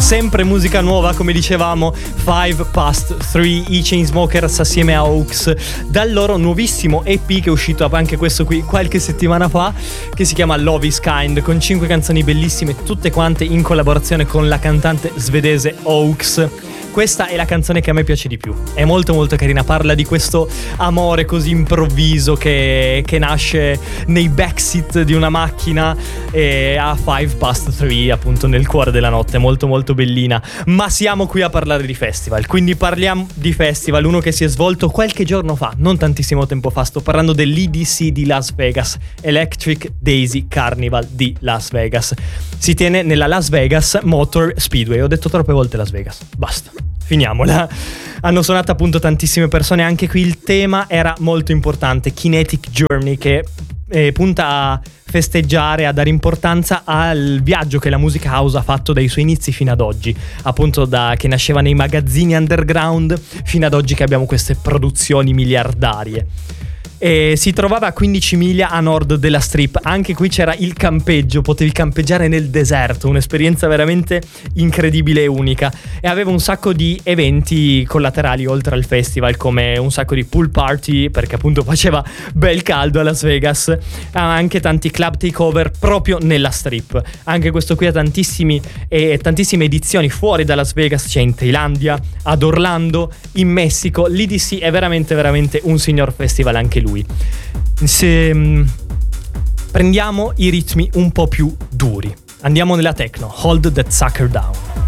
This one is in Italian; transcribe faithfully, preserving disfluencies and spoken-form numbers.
sempre musica nuova, come dicevamo, Five Past Three, i Chainsmokers assieme a Hawks, dal loro nuovissimo E P che è uscito anche questo qui qualche settimana fa, che si chiama Love is Kind, con cinque canzoni bellissime, tutte quante in collaborazione con la cantante svedese Hawks. Questa è la canzone che a me piace di più, è molto molto carina, parla di questo amore così improvviso che, che nasce nei backseat di una macchina e a five past three, appunto nel cuore della notte, molto molto bellina. Ma siamo qui a parlare di festival, quindi parliamo di festival, uno che si è svolto qualche giorno fa, non tantissimo tempo fa, sto parlando dell'E D C di Las Vegas, Electric Daisy Carnival di Las Vegas. Si tiene nella Las Vegas Motor Speedway, ho detto troppe volte Las Vegas, basta. Finiamola. Hanno suonato appunto tantissime persone, anche qui il tema era molto importante, Kinetic Journey, che eh, punta a festeggiare, a dare importanza al viaggio che la musica house ha fatto dai suoi inizi fino ad oggi, appunto da che nasceva nei magazzini underground fino ad oggi che abbiamo queste produzioni miliardarie. E si trovava a quindici miglia a nord della Strip, anche qui c'era il campeggio, potevi campeggiare nel deserto, un'esperienza veramente incredibile e unica, e aveva un sacco di eventi collaterali oltre al festival, come un sacco di pool party, perché appunto faceva bel caldo a Las Vegas, ha anche tanti club takeover proprio nella Strip. Anche questo qui ha tantissimi e tantissime edizioni fuori da Las Vegas, c'è in Thailandia, ad Orlando, in Messico. L'E D C è veramente veramente un signor festival anche lui. Se mh, prendiamo i ritmi un po' più duri, andiamo nella techno, Hold That Sucker Down.